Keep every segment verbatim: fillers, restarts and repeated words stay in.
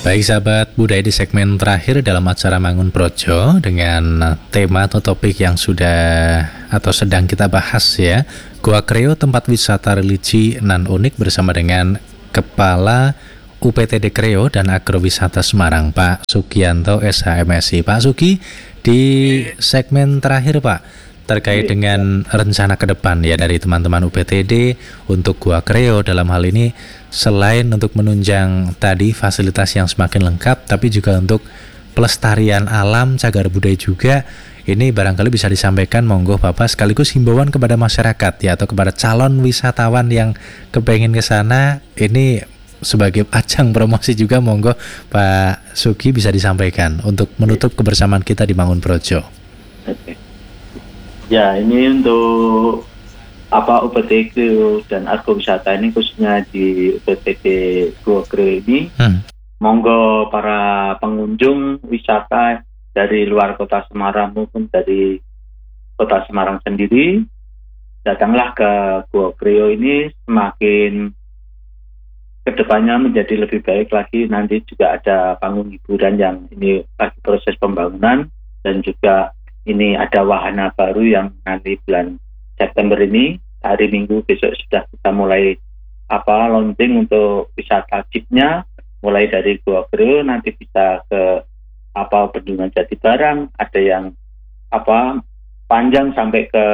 Baik sahabat budaya, di segmen terakhir dalam acara Mangun Projo dengan tema atau topik yang sudah atau sedang kita bahas ya, Goa Kreo, tempat wisata religi nan unik, bersama dengan Kepala U P T D Kreo dan Agrowisata Semarang, Pak Sugianto S H M S I. Pak Sugi, di segmen terakhir Pak, terkait dengan rencana ke depan ya dari teman-teman U P T D untuk Goa Kreo, dalam hal ini selain untuk menunjang tadi fasilitas yang semakin lengkap, tapi juga untuk pelestarian alam, cagar budaya juga, ini barangkali bisa disampaikan monggo Bapak, sekaligus himbauan kepada masyarakat ya, atau kepada calon wisatawan yang kepengen ke sana, ini sebagai ajang promosi juga, monggo Pak Sugi bisa disampaikan untuk menutup kebersamaan kita di Mangun Projo. Oke. Ya, ini untuk apa U P T D Kreo dan Agrowisata ini, khususnya di U P T D Goa Kreo ini, hmm. monggo para pengunjung wisata dari luar kota Semarang maupun dari kota Semarang sendiri, datanglah ke Goa Kreo ini. Semakin kedepannya menjadi lebih baik lagi, nanti juga ada panggung hiburan yang ini lagi proses pembangunan, dan juga ini ada wahana baru yang nanti bulan September ini, hari Minggu besok sudah kita mulai apa launching untuk wisata jeepnya, mulai dari Goa Kreo nanti bisa ke apa Bendungan Jati Barang, ada yang apa panjang sampai ke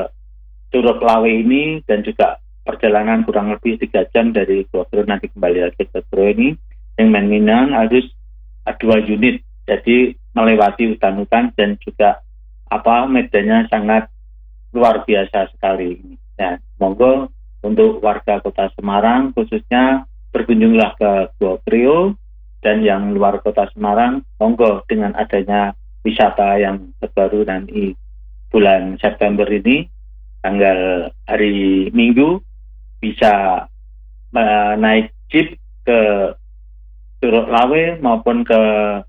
Curug Lawe ini, dan juga perjalanan kurang lebih tiga jam dari Goa Kreo nanti kembali lagi ke Kreo ini. Yang Minang harus dua unit, jadi melewati hutan-hutan dan juga apa medannya sangat luar biasa sekali. Ya, monggo untuk warga kota Semarang khususnya berkunjunglah ke Goa Kreo, dan yang luar kota Semarang monggo dengan adanya wisata yang terbaru nanti bulan September ini, tanggal hari Minggu bisa uh, naik jeep ke Curug Lawe maupun ke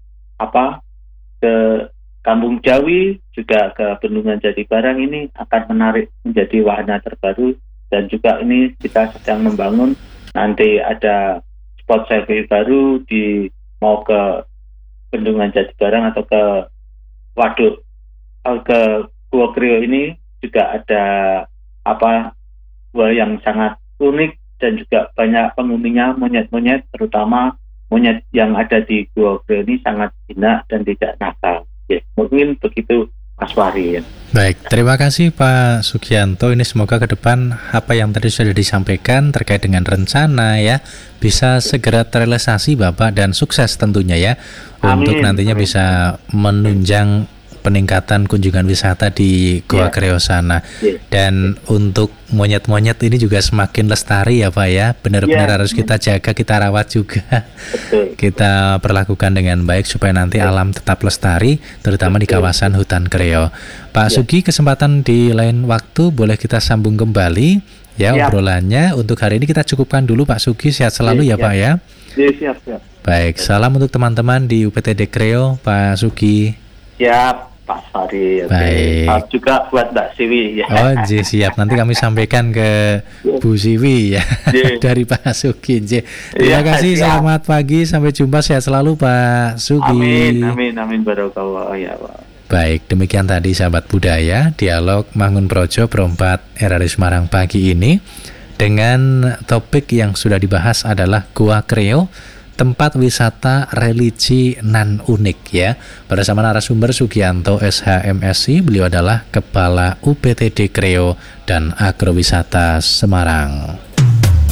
apa ke Kampung Jawi, juga ke Bendungan Jati Barang. Ini akan menarik menjadi wahana terbaru, dan juga ini kita sedang membangun, nanti ada spot selfie baru di mau ke Bendungan Jati Barang atau ke Waduk ke Goa Kreo ini juga ada apa gua yang sangat unik, dan juga banyak penghuninya monyet-monyet, terutama monyet yang ada di Goa Kreo ini sangat jinak dan tidak nakal. Ya, mungkin begitu Mas Wari ya. Baik, terima kasih Pak Sugianto. Ini semoga ke depan apa yang tadi sudah disampaikan terkait dengan rencana ya bisa segera terrealisasi Bapak, dan sukses tentunya ya. Amin. Untuk nantinya Amin. Bisa menunjang peningkatan kunjungan wisata di Goa yeah. Kreo sana. Yeah. Dan untuk monyet-monyet ini juga semakin lestari ya Pak ya. Benar-benar yeah. harus kita jaga, kita rawat juga. Betul. Kita perlakukan dengan baik supaya nanti yeah. alam tetap lestari, terutama Betul. Di kawasan hutan Kreo. Pak yeah. Sugi, kesempatan di lain waktu boleh kita sambung kembali ya yeah. obrolannya. Untuk hari ini kita cukupkan dulu Pak Sugi, sehat selalu yeah. ya Pak ya. Yeah, siap, siap. Baik, salam untuk teman-teman di U P T D Kreo, Pak Sugi. Siap. Pak Fari, baik. Okay. Juga buat Mbak Siwi ya. Oh, J, siap. Nanti kami sampaikan ke Bu Siwi ya dari Pak Sugi. J. Terima ya, kasih. Siap. Selamat pagi. Sampai jumpa. Sehat selalu Pak Sugi. Amin, amin, amin. Barakallah ya Pak. Baik, demikian tadi sahabat budaya, dialog Mangun Projo Perompat R R I Semarang pagi ini dengan topik yang sudah dibahas adalah Goa Kreo, tempat wisata religi nan unik ya. Bersama narasumber Sugianto S H M S I, beliau adalah Kepala U P T D Kreo dan Agrowisata Semarang.